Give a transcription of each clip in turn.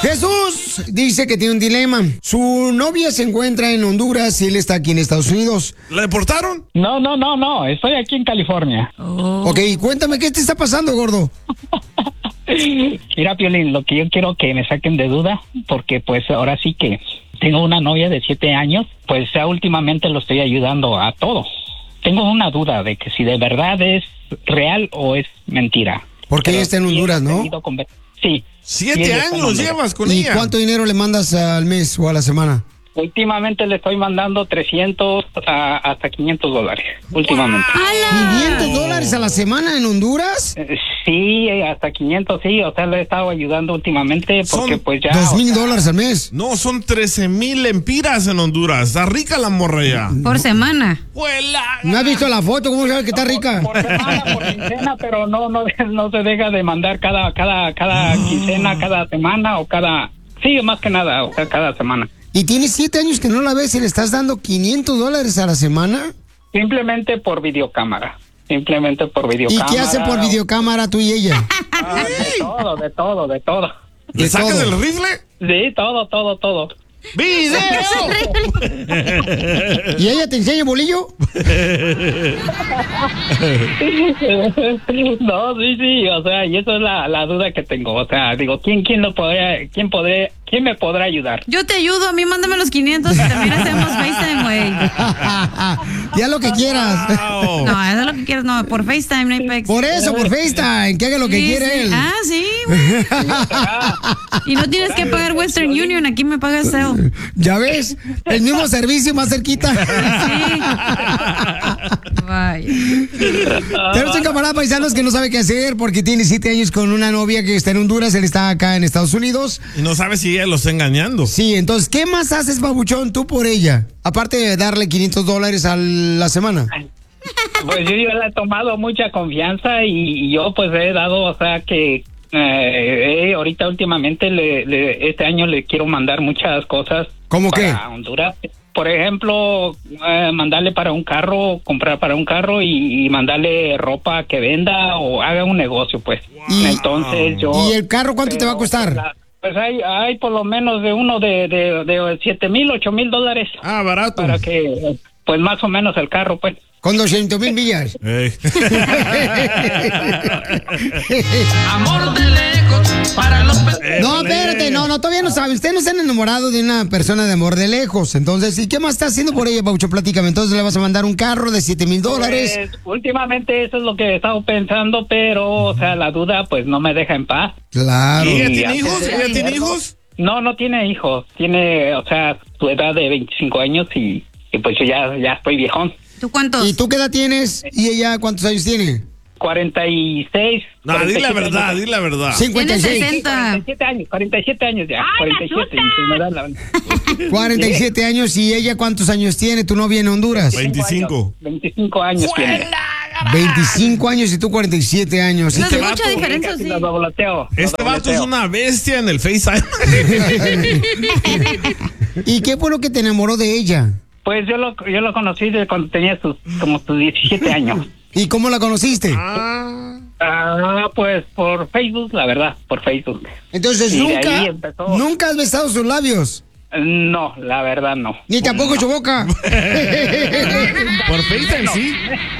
Jesús dice que tiene un dilema. Su novia se encuentra en Honduras y él está aquí en Estados Unidos. ¿La deportaron? No. Estoy aquí en California. Ok, cuéntame, ¿qué te está pasando, gordo? Mira, Piolín, lo que yo quiero que me saquen de duda, porque pues ahora sí que tengo una novia de 7 años, pues ya últimamente lo estoy ayudando a todo. Tengo una duda de que si de verdad es real o es mentira. Porque ella está en Honduras, ¿no? Sí. 7 años llevas con ella. ¿Y cuánto dinero le mandas al mes o a la semana? Últimamente le estoy mandando 300 hasta $500, últimamente. ¿$500 a la semana en Honduras? Sí, hasta 500, sí, o sea, le he estado ayudando últimamente porque pues ya... $2,000 al mes. No, son 13,000 lempiras en Honduras. Está rica la morra ya. Por semana. ¿No has visto la foto? ¿Cómo sabes que está rica? Por semana, por quincena, pero no se deja de mandar cada quincena, cada semana o cada... Sí, más que nada, o sea, cada semana. ¿Y tienes 7 años que no la ves y le estás dando $500 a la semana? Simplemente por videocámara. ¿Y qué hacen por videocámara tú y ella? De todo. ¿Le sacas el rifle? Sí, todo. ¡Video! ¿Y ella te enseña bolillo? No, sí, o sea, y eso es la duda que tengo, o sea, digo, ¿quién me podrá ayudar? Yo te ayudo, a mí mándame los 500 y también hacemos FaceTime, güey. Ya lo que quieras. Wow. No, eso es lo que quieras, no, por FaceTime, no hay pex. Por eso, por FaceTime, que haga lo que quiera él. Ah, sí, güey. Y no tienes que pagar Western Union, aquí me pagas Cell. ¿Ya ves? El mismo servicio más cerquita. Sí. Vaya. Tenemos un camarada paisanos que no sabe qué hacer porque tiene 7 años con una novia que está en Honduras, él está acá en Estados Unidos. Y no sabe si ella lo está engañando. Sí, entonces, ¿qué más haces, babuchón, tú por ella? Aparte de darle $500 a la semana. Pues yo le he tomado mucha confianza y yo pues he dado, o sea que ahorita últimamente este año le quiero mandar muchas cosas. ¿Cómo qué? Para Honduras. Por ejemplo, mandarle para un carro, comprar para un carro y mandarle ropa que venda o haga un negocio, pues. Y, entonces yo... ¿Y el carro cuánto te va a costar? Pues hay por lo menos de uno de $7,000, $8,000. Ah, barato. Para que, pues más o menos el carro, pues. Con 200,000 millas. Amor de lejos para los... No, espérate, no, todavía no sabe. Usted no se han enamorado de una persona de amor de lejos. Entonces, ¿y qué más está haciendo por ella, Paucho? Platícame. Entonces, ¿le vas a mandar un carro de $7,000? Pues, últimamente eso es lo que he estado pensando, pero, o sea, la duda, pues, no me deja en paz. Claro. ¿Y ella tiene hijos? ¿Ella tiene hijos? No tiene hijos. Tiene, o sea, su edad de 25 años y pues yo ya estoy viejón. ¿Tú cuántos? ¿Y tú qué edad tienes? ¿Y ella cuántos años tiene? 46. No, di la verdad, di la verdad. 56. 47 años ya. ¡Ay, 47 años. ¿Y ella cuántos años tiene, tu novia en Honduras? 25. 25 años tiene. 25 años y tú 47 años. No es mucha diferencia, sí. Este vato es una bestia en el FaceTime. ¿Y qué fue lo que te enamoró de ella? Pues yo lo conocí de cuando tenía como sus 17 años. ¿Y cómo la conociste? Pues por Facebook, la verdad, por Facebook. Entonces, ¿nunca has besado sus labios? No, la verdad no. Ni tampoco su boca. Por FaceTime, sí.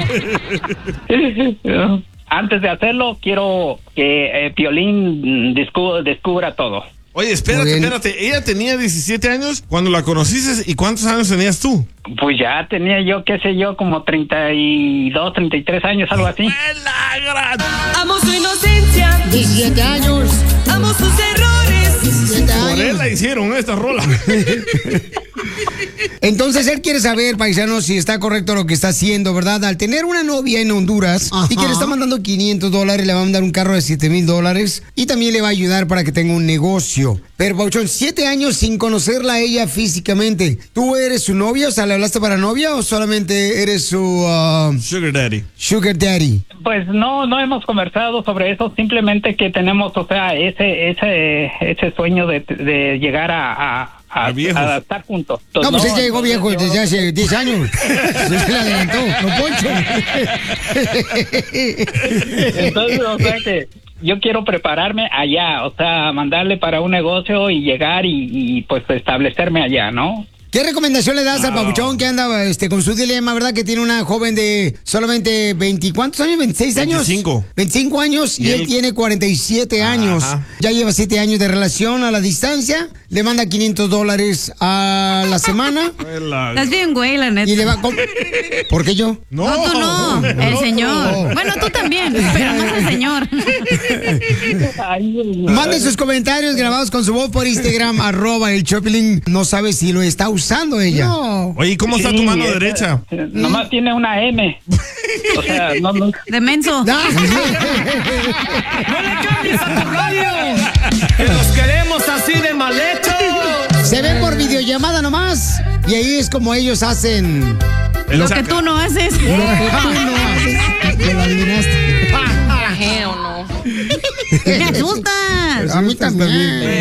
Antes de hacerlo, quiero que Piolín descubra todo. Oye, espérate. Ella tenía 17 años cuando la conociste. ¿Y cuántos años tenías tú? Pues ya tenía yo, qué sé yo, como 32, 33 años, algo así. Amo su inocencia. 17 años. Amo sus errores. 17 años. Por él la hicieron esta rola. Entonces él quiere saber, paisano, si está correcto lo que está haciendo, ¿verdad? Al tener una novia en Honduras y que le está mandando $500, le va a mandar un carro de $7,000 y también le va a ayudar para que tenga un negocio. Pero, Pauchón, 7 años sin conocerla a ella físicamente. ¿Tú eres su novia? O sea, ¿le hablaste para novia o solamente eres su... Sugar Daddy. Sugar Daddy. Pues no hemos conversado sobre eso, simplemente que tenemos, o sea, ese sueño de llegar a estar juntos. Entonces, no, pues ella llegó viejo desde hace 10 años. Se le adelantó, no Poncho. Entonces, o sea yo quiero prepararme allá, o sea, mandarle para un negocio y llegar y pues establecerme allá, ¿no? ¿Qué recomendación le das al papuchón que anda con su dilema, verdad? Que tiene una joven de solamente 20, ¿cuántos años? ¿26 años? 25. 25 años y él tiene 47 años. Ya lleva 7 años de relación a la distancia. Le manda $500 a la semana. Estás bien, güey, la neta. Y le va ¿Por qué yo? No, tú no, el señor. Bueno, tú también, pero más el señor. Mande sus comentarios grabados con su voz por Instagram, @el Choplin. No sabe si lo está usando ella. No. Oye, ¿cómo está tu mano derecha? Nomás tiene una M. O sea, no. De menso. ¡No le cambies a tu radio! ¡Que los queremos así de mal hecho! Se ven por videollamada nomás. Y ahí es como ellos hacen lo que tú no haces. Lo que tú no haces. Que lo adivinaste. ¿O no? Me asustas. A mí también.